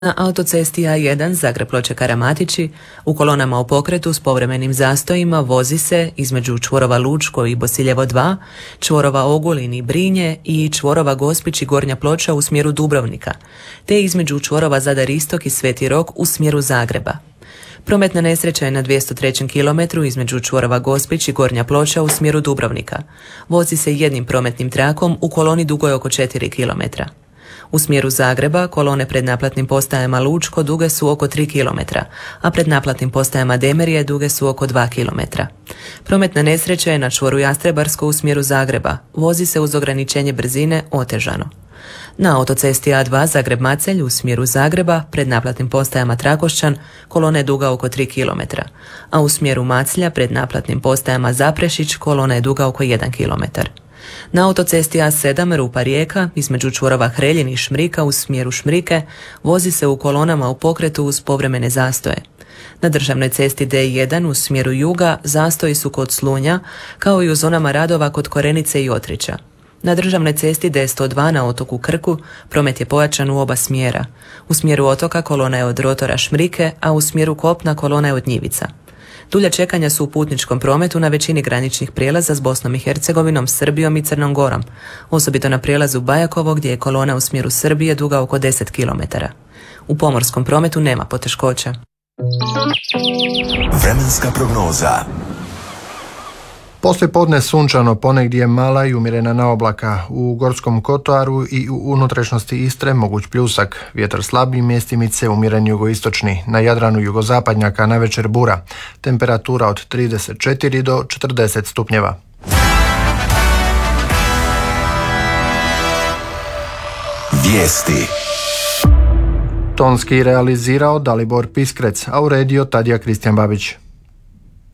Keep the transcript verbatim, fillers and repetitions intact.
Na autocesti A jedan Zagreb-Ploče-Karamatići u kolonama u pokretu s povremenim zastojima vozi se između čvorova Lučko i Bosiljevo dva, čvorova Ogulin i Brinje i čvorova Gospić i Gornja Ploča u smjeru Dubrovnika, te između čvorova Zadar Istok i Sveti Rok u smjeru Zagreba. Prometna nesreća je na dvjesto trećem kilometru između čvorova Gospić i Gornja Ploča u smjeru Dubrovnika. Vozi se jednim prometnim trakom u koloni dugoj oko četiri kilometra. U smjeru Zagreba kolone pred naplatnim postajama Lučko duge su oko tri kilometra, a pred naplatnim postajama Demerije duge su oko dva kilometra. Prometna nesreća je na čvoru Jastrebarsko u smjeru Zagreba. Vozi se uz ograničenje brzine otežano. Na autocesti A dva Zagreb-Macelj u smjeru Zagreba pred naplatnim postajama Trakošćan kolona je duga oko tri kilometra, a u smjeru Maclja pred naplatnim postajama Zaprešić kolona je duga oko jedan kilometar. Na autocesti A sedam Rupa-Rijeka između čvorova Hreljin i Šmrika u smjeru Šmrike vozi se u kolonama u pokretu uz povremene zastoje. Na državnoj cesti D jedan u smjeru juga zastoji su kod Slunja, kao i u zonama radova kod Korenice i Otrića. Na državnoj cesti D sto dva na otoku Krku promet je pojačan u oba smjera. U smjeru otoka kolona je od rotora Šmrike, a u smjeru kopna kolona je od Njivica. Dulja čekanja su u putničkom prometu na većini graničnih prijelaza s Bosnom i Hercegovinom, Srbijom i Crnom Gorom, osobito na prijelazu Bajakovo gdje je kolona u smjeru Srbije duga oko deset kilometara. U pomorskom prometu nema poteškoća. Vremenska prognoza. Poslije podne sunčano, ponegdje mala i umjerena na oblaka. U Gorskom kotaru i u unutrašnjosti Istre moguć pljusak. Vjetar slabiji, mjestimice umjeren jugoistočni. Na Jadranu jugozapadnjaka navečer bura. Temperatura od trideset četiri do četrdeset stupnjeva. Vijesti. Tonski realizirao Dalibor Piskrec, a uredio Tadija Kristijan Babić.